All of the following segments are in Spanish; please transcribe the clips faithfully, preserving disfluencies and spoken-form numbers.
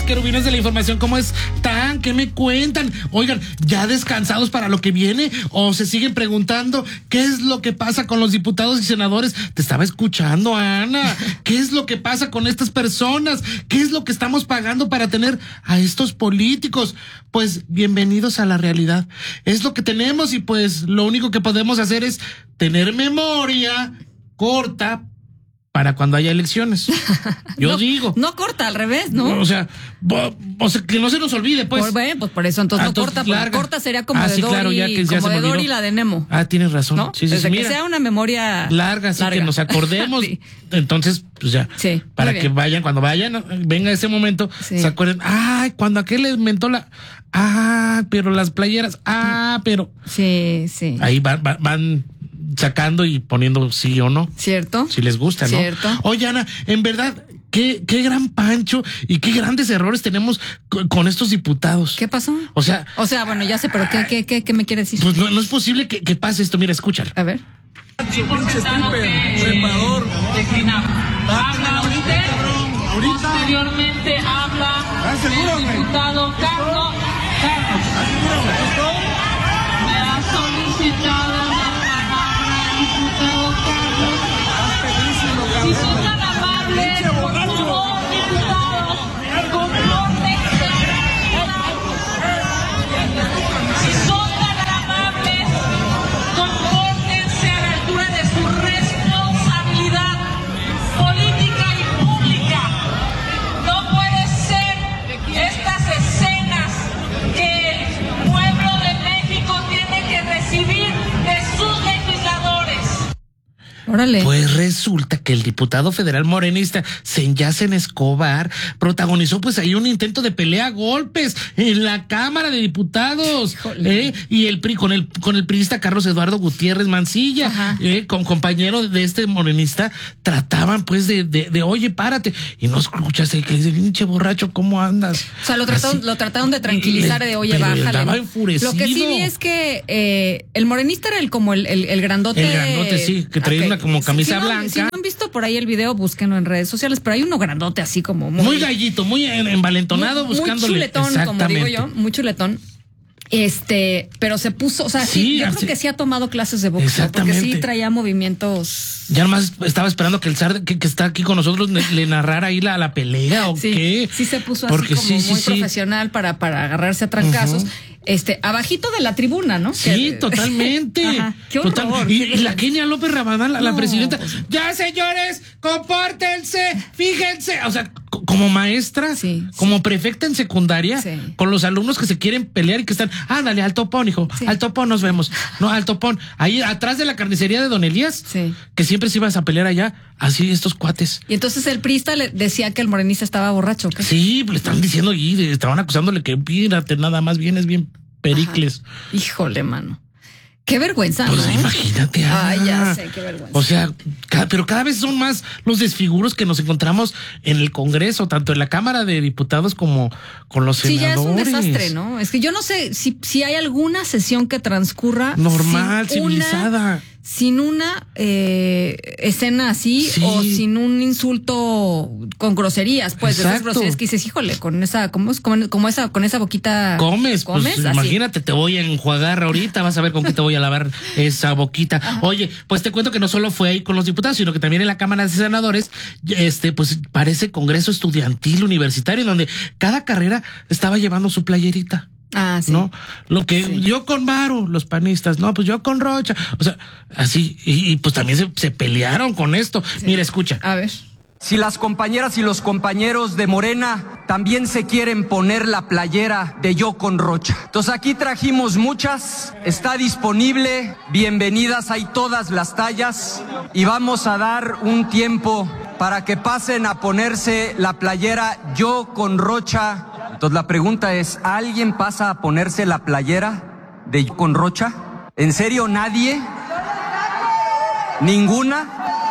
querubines de la información, ¿cómo están? ¿Qué me cuentan? Oigan, ¿ya descansados para lo que viene? ¿O se siguen preguntando qué es lo que pasa con los diputados y senadores? Te estaba escuchando, Ana. ¿Qué es lo que pasa con estas personas? ¿Qué es lo que estamos pagando para tener a estos políticos? Pues bienvenidos a la realidad. Es lo que tenemos y pues lo único que podemos hacer es tener memoria corta para cuando haya elecciones. Yo no, digo. No corta, al revés, ¿no? O sea, bo, o sea, que no se nos olvide, pues. Por, bueno, pues por eso, entonces, entonces no corta, porque corta sería como ah, de sí, Dory, claro, ya que ya como se de me Dory la de Nemo. Ah, tienes razón. ¿No? Sí, sí, Desde sí, que mira, sea una memoria larga, así larga. Que nos acordemos. Sí. Entonces, pues ya. Sí. Para que vayan, cuando vayan, venga ese momento, sí. Se acuerden. Ay, cuando aquel le inventó la. Ah, pero las playeras. Ah, pero. Sí, sí. Ahí van, van, van sacando y poniendo sí o no. Cierto. Si les gusta, ¿no? Cierto. Oye, Ana, en verdad, qué, qué gran pancho y qué grandes errores tenemos con, con estos diputados. ¿Qué pasó? O sea. O sea, bueno, ya sé, pero ¿qué, qué, qué, qué me quiere decir? Pues no, no es posible que, que pase esto. Mira, escúchalo. A ver. Pinche stripper, trepador. Habla usted. Posteriormente habla el diputado Carlos. Carlos. Me ha solicitado la palabra el diputado Carlos. Si son tan amables, por favor, diputados, compórtense. Si son tan amables, compórtense a la altura de su responsabilidad política y pública. No puede ser estas escenas que el pueblo de México tiene que recibir de sus legisladores. Órale. Pues resulta que el diputado federal morenista Senyacen Escobar protagonizó pues ahí un intento de pelea a golpes en la Cámara de Diputados. ¿eh? Y el P R I con el con el priista Carlos Eduardo Gutiérrez Mancilla, eh, con compañero de este morenista, trataban pues de, de, de oye, párate. Y no escuchaste que dice, pinche borracho, ¿cómo andas? O sea, lo trataron, lo trataron de tranquilizar, de oye, bájale. Estaba enfurecido. Lo que sí vi es que eh, el morenista era el como el, el, el grandote. El grandote, sí, que traía okay. una como camisa si no, blanca. Si no han visto por ahí el video, búsquenlo en redes sociales, pero hay uno grandote así como muy... Muy gallito, muy envalentonado, muy, buscándole. Muy chuletón, como digo yo, muy chuletón. Este, pero se puso, o sea, sí, sí yo así, creo que sí ha tomado clases de boxeo, porque sí traía movimientos. Ya nomás estaba esperando que el zar que, que está aquí con nosotros le, le narrara ahí la, la pelea o sí, qué. Sí se puso porque así como sí, muy sí, profesional sí. para, para agarrarse a trancazos. Uh-huh. Este, abajito de la tribuna, ¿no? Sí, que, totalmente. Ajá, qué horror, Total. Y, y la Kenia López Rabadán, la, no, la presidenta, pues, ya señores, compórtense, fíjense, o sea, como maestra, sí, como sí. prefecta en secundaria, sí. con los alumnos que se quieren pelear y que están, ándale, al topón, hijo, sí. al topón nos vemos. No, al topón, ahí atrás de la carnicería de Don Elías, sí. que siempre se ibas a pelear allá, así estos cuates. Y entonces el priista le decía que el morenista estaba borracho, ¿qué? Sí, le estaban diciendo y estaban acusándole que pírate, nada más vienes bien Pericles. Ajá. Híjole, mano. Qué vergüenza, pues ¿no? Imagínate. Ah, Ay, ya sé, qué vergüenza. O sea, cada, pero cada vez son más los desfiguros que nos encontramos en el Congreso, tanto en la Cámara de Diputados como con los senadores. Sí, ya es un desastre, ¿no? Es que yo no sé si, si hay alguna sesión que transcurra normal, sin civilizada. Una, sin una eh, escena así sí. o sin un insulto con groserías, pues Exacto. de esas groserías que dices, híjole, con esa, como, como, como esa, con esa boquita. Comes, comes. Pues, imagínate, te voy a enjuagar ahorita, vas a ver con qué te voy a lavar esa boquita. Ajá. Oye, pues te cuento que no solo fue ahí con los diputados, sino que también en la Cámara de Senadores, este, pues parece congreso estudiantil universitario, donde cada carrera estaba llevando su playerita. Ah, sí. ¿No? Lo que sí. yo con Maru, los panistas, no, pues yo con Rocha. O sea, así, y, y pues también se, se pelearon con esto. Sí. Mira, escucha. A ver. Si las compañeras y los compañeros de Morena también se quieren poner la playera de Yo con Rocha. Entonces aquí trajimos muchas, está disponible, bienvenidas, hay todas las tallas y vamos a dar un tiempo para que pasen a ponerse la playera Yo con Rocha. Entonces la pregunta es, ¿alguien pasa a ponerse la playera de Yo con Rocha? ¿En serio nadie? ¿Ninguna?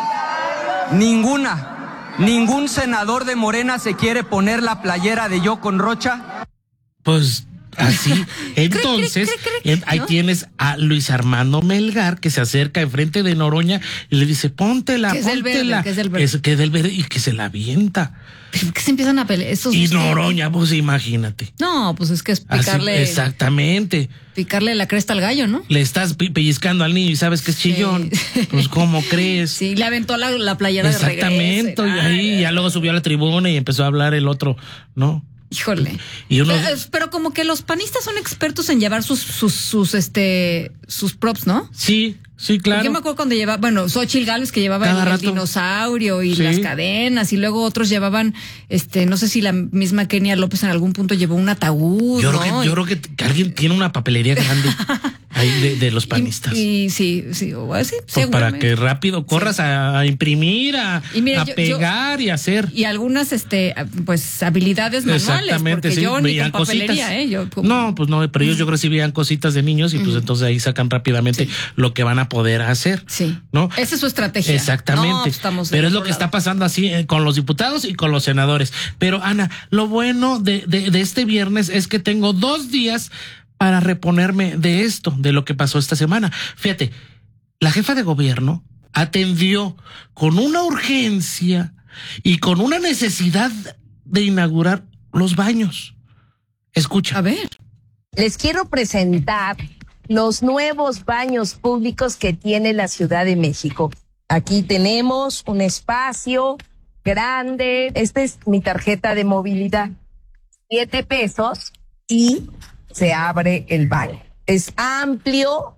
¿Ninguna? ¿Ningún senador de Morena se quiere poner la playera de Yo con Rocha? Pues Así. Entonces, Cre, cre, cre, cre, ¿no? Ahí tienes a Luis Armando Melgar que se acerca enfrente de Noroña y le dice, póntela, que póntela. Es del verde, que es del verde. Es, que es del verde y que se la avienta. ¿Pero qué se empiezan a pelear? Esos y Noroña, pues imagínate. No, pues es que es picarle. Así, exactamente. Picarle la cresta al gallo, ¿no? Le estás pellizcando al niño y sabes que es chillón. Sí. Pues, ¿cómo crees? Sí, le aventó la, la playera de regreso. Exactamente. Y ahí ya luego subió a la tribuna y empezó a hablar el otro, ¿no? Híjole. Y uno... pero, pero como que los panistas son expertos en llevar sus, sus, sus, este, sus props, ¿no? Sí, sí, claro. Yo me acuerdo cuando llevaba, bueno, Xochitl Gálvez que llevaba el, el dinosaurio y sí. las cadenas, y luego otros llevaban, este, no sé si la misma Kenia López en algún punto llevó un ataúd. Yo, ¿no? creo, que, yo creo que, que alguien tiene una papelería grande ahí de, de los panistas. Y, y sí, sí, sí pues para que rápido corras sí. a, a imprimir, a, mira, a yo, pegar yo, y hacer. Y algunas, este, pues habilidades manuales. Exactamente, porque sí. yo veían ni con papelería, ¿eh? Yo, como... No, pues no, pero ellos yo creo que sí veían cositas de niños y pues mm. entonces ahí sacan rápidamente sí. lo que van a poder hacer. Sí. ¿No? Esa es su estrategia. Exactamente. No, estamos pero es lo que lado. está pasando así eh, con los diputados y con los senadores. Pero Ana, lo bueno de, de, de este viernes es que tengo dos días para reponerme de esto, de lo que pasó esta semana. Fíjate, la jefa de gobierno atendió con una urgencia y con una necesidad de inaugurar los baños. Escucha. A ver. Les quiero presentar los nuevos baños públicos que tiene la Ciudad de México. Aquí tenemos un espacio grande. Esta es mi tarjeta de movilidad. Siete pesos y se abre el baño. Es amplio,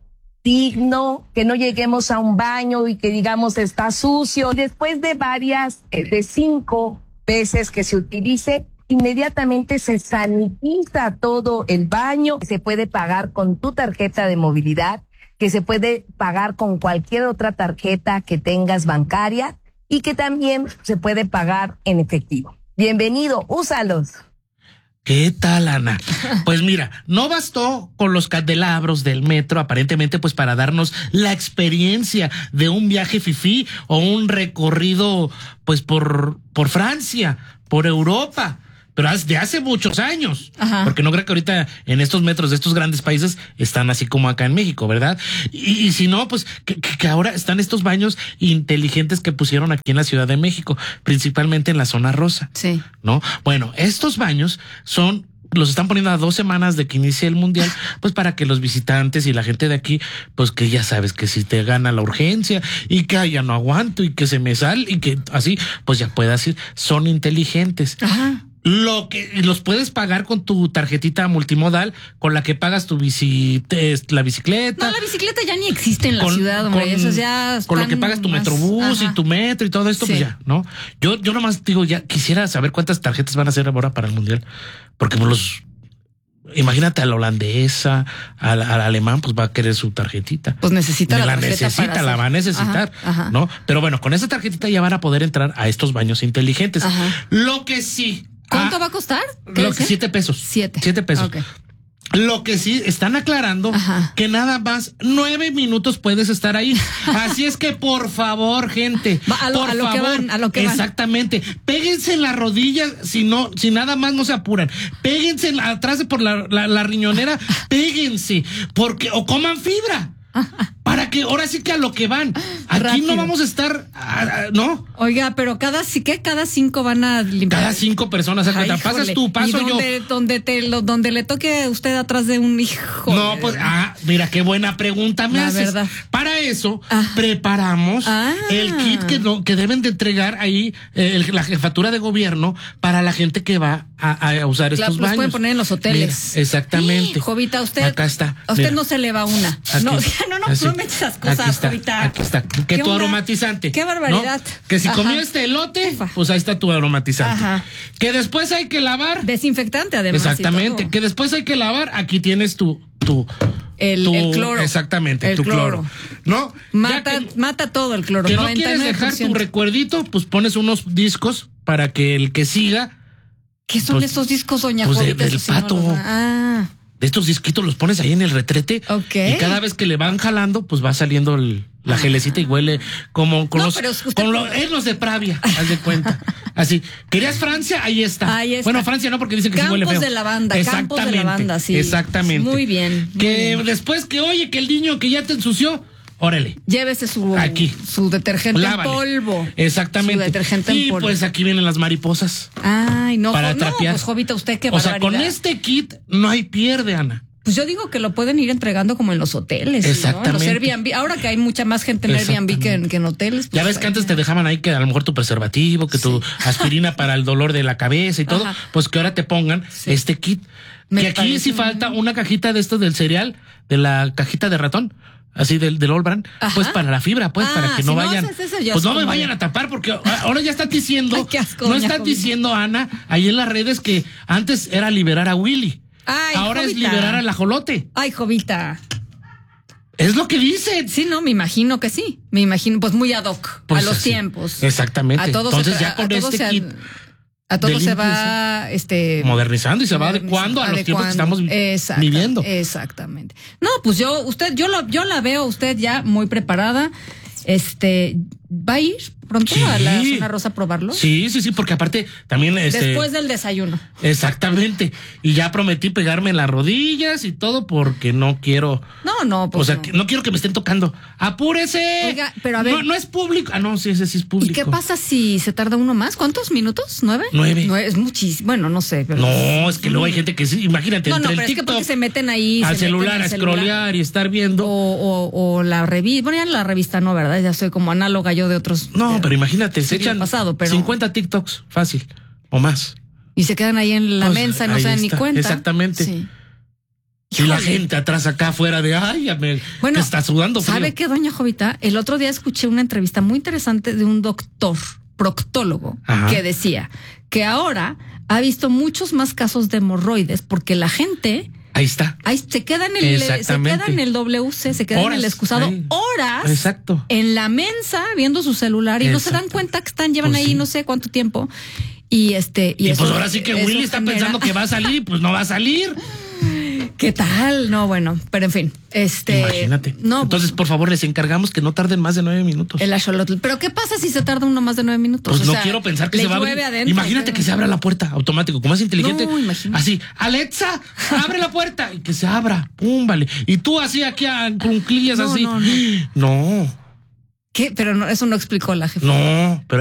digno, que no lleguemos a un baño y que digamos está sucio. Después de varias, de cinco veces que se utilice, inmediatamente se sanitiza todo el baño. Se puede pagar con tu tarjeta de movilidad, que se puede pagar con cualquier otra tarjeta que tengas bancaria y que también se puede pagar en efectivo. Bienvenido, úsalos. ¿Qué tal, Ana? Pues mira, no bastó con los candelabros del metro, aparentemente, pues para darnos la experiencia de un viaje fifí o un recorrido, pues por, por Francia, por Europa. Pero de hace muchos años. Ajá. Porque no creo que ahorita en estos metros de estos grandes países están así como acá en México, ¿verdad? Y, y si no, pues que, que ahora están estos baños inteligentes que pusieron aquí en la Ciudad de México, principalmente en la zona rosa. Sí. ¿No? Bueno, estos baños son... los están poniendo a dos semanas de que inicie el mundial, pues para que los visitantes y la gente de aquí, pues que ya sabes que si te gana la urgencia y que ya no aguanto y que se me sale y que así, pues ya puedas ir, son inteligentes. Ajá. Lo que los puedes pagar con tu tarjetita multimodal con la que pagas tu bici, la bicicleta. No, la bicicleta ya ni existe en la con, ciudad, hombre. Con, Eso ya con lo que pagas tu más, metrobús ajá. y tu metro y todo esto, sí. pues ya, ¿no? Yo, yo nomás digo, ya quisiera saber cuántas tarjetas van a hacer ahora para el mundial, porque pues los imagínate a la holandesa, al, al alemán, pues va a querer su tarjetita. Pues necesita la, la tarjeta necesita, para la hacer. va a necesitar, ajá, ajá. ¿no? Pero bueno, con esa tarjetita ya van a poder entrar a estos baños inteligentes. Ajá. Lo que sí. ¿Cuánto ah, va a costar? Lo que siete pesos. Siete. Siete pesos. Okay. Lo que sí están aclarando Ajá. que nada más nueve minutos puedes estar ahí. Así es que por favor, gente, Va, a lo, por a lo favor, que van, a lo que exactamente, van. Péguense en la rodilla si no, si nada más no se apuran. Péguense en la, atrás de por la, la, la riñonera, péguense, porque o coman fibra. Para que ahora sí que a lo que van. Aquí Rápido. No vamos a estar, ¿no? Oiga, pero cada sí que cada cinco van a limpiar. Cada cinco personas. Ay, te pasas tú, paso ¿Y donde, yo. Donde te lo, donde le toque a usted atrás de un hijo. No, pues, ah, mira qué buena pregunta me La haces. Verdad. Para eso ah. preparamos ah. el kit que no, que deben de entregar ahí eh, el, la jefatura de gobierno para la gente que va a, a usar claro, estos los baños. Pueden poner en los hoteles. Mira, exactamente. Sí, Jovita, usted. Acá está. A usted mira. no se le va una. Aquí, no, no, no, no me eches esas cosas, aquí está, Jovita. Aquí está. Que tu onda? Aromatizante. Qué barbaridad. ¿No? Que si Ajá. comió este elote, pues ahí está tu aromatizante. Ajá. Que después hay que lavar. Desinfectante, además. Exactamente. Que después hay que lavar. Aquí tienes tu, tu, el, tu el cloro. Exactamente, el tu cloro. cloro. ¿No? Mata, que, mata todo el cloro. Que no quieres dejar tu recuerdito, pues pones unos discos para que el que siga. ¿Qué son pues, estos discos, doña pues Jovita? de, del pato. No ah. De estos disquitos los pones ahí en el retrete. Ok. Y cada vez que le van jalando, pues va saliendo el, la gelecita y huele como con No, los, pero usted- con los, es los de Pravia, haz de cuenta. Así, ¿querías Francia? Ahí está. Ahí está. Bueno, Francia no, porque dicen que sí huele feo. Campos de lavanda, campos de lavanda, sí. Exactamente. Muy bien. muy Que bien. después que, oye, que el niño que ya te ensució, órale. Llévese su, Aquí. su detergente Lávale. en polvo. Exactamente. Su detergente y en polvo. pues aquí vienen las mariposas. Ay, no, para no, trapear. pues Jovita, usted qué O sea, con barbaridad. este kit no hay pierde, Ana. Pues yo digo que lo pueden ir entregando como en los hoteles. ¿no? En los Exactamente. Airbnb. Ahora que hay mucha más gente en Airbnb que en, que en hoteles. Ya pues, ves que antes te dejaban ahí que a lo mejor tu preservativo, que tu aspirina para el dolor de la cabeza y todo, Ajá. pues que ahora te pongan Sí. este kit. Me que aquí parece sí muy falta una cajita de estos del cereal, de la cajita de ratón. Así del, del All Brand, Ajá. pues para la fibra, pues Ah, para que si no no vayan, haces eso, ya pues es no me como vayan de- a tapar, porque ahora ya están diciendo, Ay, qué asco, no doña están Jovita. diciendo, Ana, ahí en las redes que antes era liberar a Willy, Ay, ahora es Jovita. liberar al ajolote, Ay, Jovita. es lo que dicen. Sí, no, me imagino que sí. Me imagino, pues muy ad hoc, Pues a los así. tiempos. Exactamente. A todos Entonces se, ya a- con a todos este se, kit a todos de se va este modernizando y se va modernizando, adecuando a los tiempos que adecuando. estamos Exacta- viviendo. Exactamente. No, pues yo, usted, yo lo, yo la veo a usted ya muy preparada. Este, ¿va a ir pronto Sí. a la zona rosa a probarlo? Sí, sí, sí, porque aparte también este Después del desayuno. exactamente. Y ya prometí pegarme en las rodillas y todo porque no quiero. No, no, pues o sea, no. que no quiero que me estén tocando. ¡Apúrese! Oiga, pero a ver. No, no es público. Ah, no, sí, ese sí es público. ¿Y qué pasa si se tarda uno más? ¿Cuántos minutos? ¿Nueve? Nueve. Es muchísimo. Bueno, no sé. Pero... No, es que luego hay gente que sí, imagínate, No, no, entre pero el es que TikTok porque se meten ahí. al se meten celular en a el celular. scrollear y estar viendo. O, o, o la revista. Bueno, ya la revista no, ¿verdad? Ya soy como análoga yo de otros. No, de- pero imagínate, se siglo echan pasado, pero- cincuenta TikToks, fácil, o más. Y se quedan ahí en la Pues, mensa y no ahí se dan ni está, cuenta. exactamente. Sí. Y la Híjole. gente atrás acá afuera de, ay, ya me Bueno, que está sudando frío. ¿sabe qué, doña Jovita? El otro día escuché una entrevista muy interesante de un doctor proctólogo Ajá. que decía que ahora ha visto muchos más casos de hemorroides porque la gente Ahí está. ahí se queda en el se Exactamente. queda en el W C, se queda Horas, en el excusado ahí. horas Exacto. en la mensa viendo su celular y no se dan Exacto. cuenta que están llevan Pues ahí sí. no sé cuánto tiempo. Y este y, Y eso- pues ahora sí que eso Willy está genera- pensando que va a salir y pues no va a salir. ¿Qué tal? No, bueno, pero en fin, este Imagínate. No, Entonces, por favor, les encargamos que no tarden más de nueve minutos. el axolotl. Pero ¿qué pasa si se tarda uno más de nueve minutos? Pues O no sea, quiero pensar que le se va a abrir. llueve adentro, Imagínate pero- que se abra la puerta automático, como es inteligente. No, imagínate. Así, Alexa, abre la puerta y que se abra. Pum, vale. Y tú así aquí a cunclillas No, así. no, no. No, ¿Qué? Pero no, eso no explicó la jefa. no, pero